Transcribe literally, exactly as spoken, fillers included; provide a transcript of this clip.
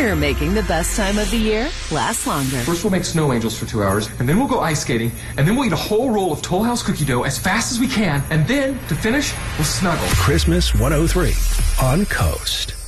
We're making the best time of the year last longer. First we'll make snow angels for two hours, and then we'll go ice skating, and then we'll eat a whole roll of Toll House cookie dough as fast as we can, and then, to finish, we'll snuggle. Christmas one oh three on Coast.